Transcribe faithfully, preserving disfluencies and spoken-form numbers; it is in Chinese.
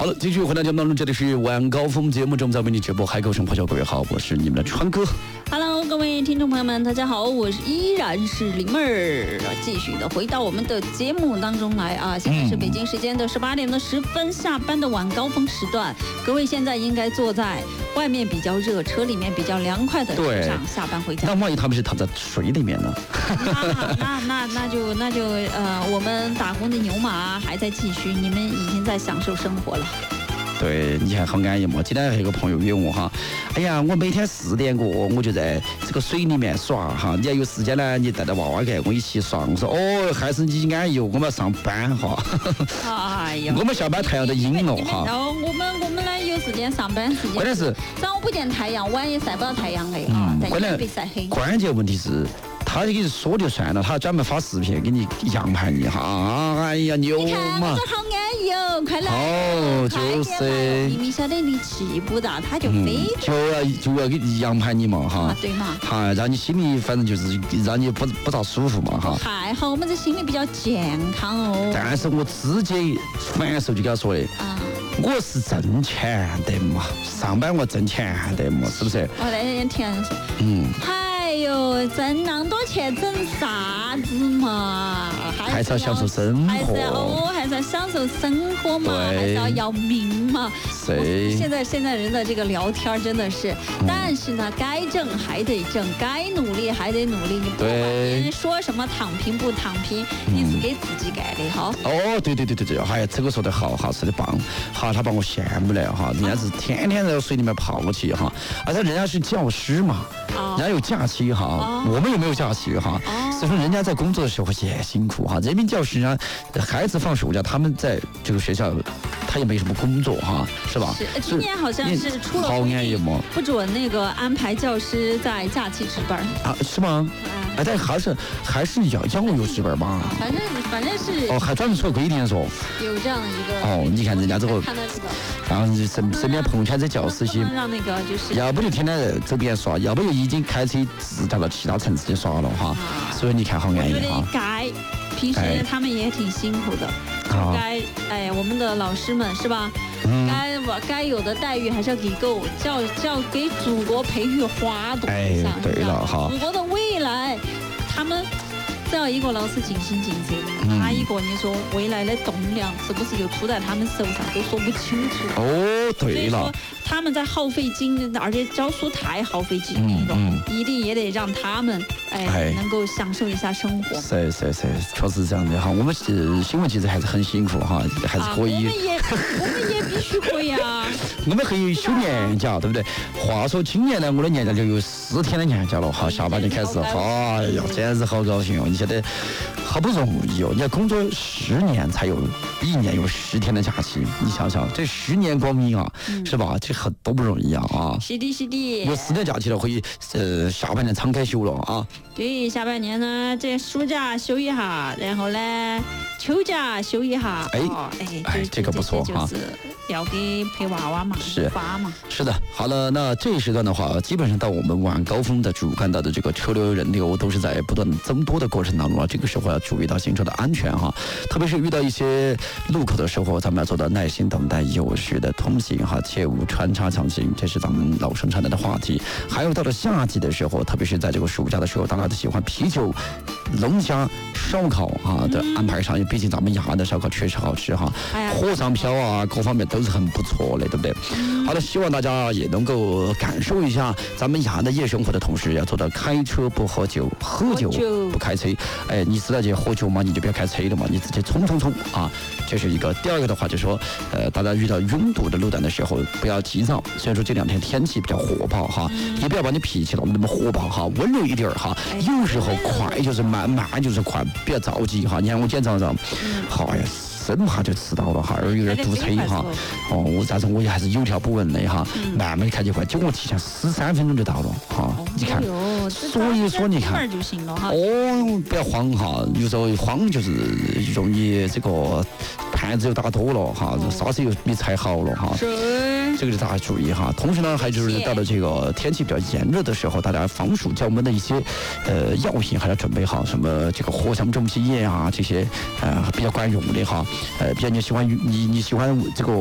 了，继续回到节目当中，这里是晚高峰节目，正在为你直播海口城咆哮，各位好，我是你们的川哥。 Hello， 各位听众朋友们，大家好，我是依然是灵妹儿，继续的回到我们的节目当中来啊！现在是北京时间的十八点的十分，下班的晚高峰时段，各位现在应该坐在外面比较热，车里面比较凉快的车上下班回家。 那万一他们是躺在水里面呢？ 那那那那就那就呃，我们打工的牛马还在继续，你们已经在享受生活了。 对，你看好安逸嘛。今天还有个朋友约我哈，哎呀，我每天四点过我就在这个水里面耍哈，你要有时间呢，你带着娃娃给我一起耍。我说哦，还是你安逸，我们要上班哈。哎呀，我们下班太阳都阴了哈。 然后我们我们呢有时间上班时间， 关键是上午不见太阳，晚也晒不到太阳的啊，但也被晒黑。 关键问题是。他就给你说就算了，他专门发视频给你样盘一下，哎呀牛嘛！ 我好安逸哦，快来！ 哦，就是。 明明晓得你气不大，他就非就要就要给你样盘你嘛哈， 对嘛？ 哈，让你心里反正就是让你不不咋舒服嘛哈。 还好我们这心里比较健康哦。 但是我直接反手就给他说的，啊，我是挣钱的嘛，上班我挣钱的嘛，是不是？ 我那天听人说，嗯。哎呦，挣那么多钱挣啥子嘛？ 还是要享受生活， 还是要哦，还是要享受生活嘛，还是要要命嘛。现在现在人的这个聊天真的是，嗯、但是呢，该挣还得挣，该努力还得努力。你不管别人说什么躺平不躺平，你是给自己干的哈。 哦，对对对对对，哎呀，这个说得好，好说的棒，好，他把我羡慕了哈，人家是天天在水里面泡去哈，而且人家是教师嘛，人家有假期。哈，哦、我们有没有假期哈？哦、所以说人家在工作的时候也辛苦哈。人民教师呢，孩子放暑假，他们在这个学校，他也没什么工作哈，是吧？ 是，今年好像是出了规定，不准那个安排教师在假期值班啊？是吗？哎，但还是还是要要有值班吧？ 反正反正是哦，还专门出了规定说有这样的一个哦，你看人家这个，然后身身边朋友圈在教师些， 让那个就是， 要不就天天在周边耍，要不就已经开车自驾到其他城市去耍了哈。所以你看好安逸哈。 该，平时他们也挺辛苦的，该哎我们的老师们是吧？该该有的待遇还是要给够，叫叫给祖国培育花朵。 哎，对了哈， 祖国的未来，他们只要一个老师尽心尽责， 嗯、 他一个你说未来的栋梁是不是就出在他们手上，都说不清楚。 哦，对了。 他们在耗费精，而且教书太耗费精力了，嗯嗯、一定也得让他们哎, 哎能够享受一下生活。 是是是，确实这样的哈。我们是新闻记者还是很辛苦哈，还是可以。 啊、我们也我们也必须可以啊。 我们可以休年假，对不对？话说今年呢，我的年假就有四天的年假了哈，下半年开始，哎呀，简直好高兴哦！你晓得，好不容易哦，你要工作十年才有一年有十天的假期，你想想，这十年光阴啊，嗯、是吧？这很都不容易啊！ 是的，是的。 有四天假期了，可以呃下半年敞开休了啊。 对，下半年呢，这暑假休一下，然后呢，秋假休一下。 哎哎哎，这个不错哈。 要给陪娃娃嘛， 是发嘛。 是的，好了，那这一时段的话，基本上到我们晚高峰的主干道的这个车流人流都是在不断增多的过程当中啊，这个时候要注意到行车的安全哈，特别是遇到一些路口的时候，咱们要做到耐心等待，有序的通行哈，切勿穿插抢行，这是咱们老生常谈的话题。还有到了夏季的时候，特别是在这个暑假的时候，大家都喜欢啤酒、龙虾、烧烤啊的安排上，毕竟咱们雅安的烧烤确实好吃哈，火上漂啊，各方面都是很不错的，对不对？好的，希望大家也能够感受一下咱们雅安的夜生活的同时，要做到开车不喝酒，喝酒不开车。哎，你知道这喝酒嘛，你就不要开车了嘛，你直接冲冲冲啊！这是一个。第二个的话，就是说，呃，大家遇到拥堵的路段的时候，不要急躁。虽然说这两天天气比较火爆哈，也不要把你脾气弄那么火爆哈，温柔一点哈。有时候快就是慢，慢就是快，不要着急哈。你看我今天早上，好呀。生怕就迟到了哈，而有点堵车哈。哦，我但是我也还是有条不紊的哈，慢慢开就快，结果提前十三分钟就到了哈。你看，所以说你看，哦，不要慌哈，有时候慌就是容易这个盘子又打多了哈，刹车又没踩好了哈。这个是大家注意哈。同时呢，还就是到了这个天气比较炎热的时候，大家防暑降温的一些呃药品还要准备好，什么这个藿香正气液啊这些呃比较管用的哈。呃，比如你喜欢你你喜欢这个